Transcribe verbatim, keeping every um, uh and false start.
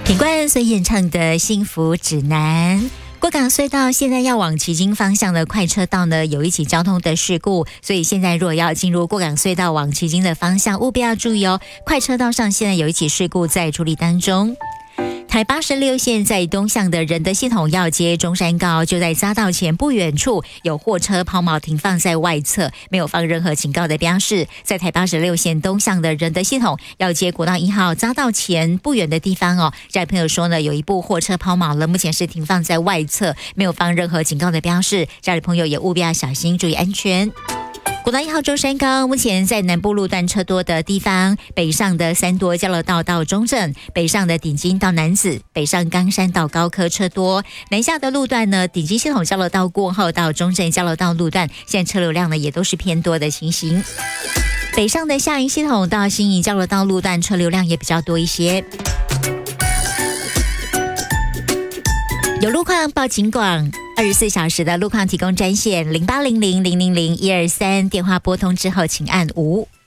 品冠所演唱的幸福指南。过港隧道现在要往旗津方向的快车道呢，有一起交通的事故，所以现在如果要进入过港隧道往旗津的方向，务必要注意哦。快车道上现在有一起事故在处理当中。台八十六线在东向的仁德系统要接中山高，就在匝道前不远处有货车抛锚停放在外侧，没有放任何警告的标示。在台八十六线东向的仁德系统要接国道一号匝道前不远的地方哦，这位朋友说呢，有一部货车抛锚了，目前是停放在外侧，没有放任何警告的标示，这位朋友也务必要小心，注意安全。国道一号中山高目前在南部路段车多的地方，北上的三多交流道到中正，北上的顶金到南子，北上冈山到高科车多。南下的路段呢，顶金系统交流道过后到中正交流道路段，现在车流量呢也都是偏多的情形。北上的下营系统到新营交流道路段车流量也比较多一些。有路况报警广，二十四小时的路况提供专线零八零零零零零一二三，电话拨通之后请按五。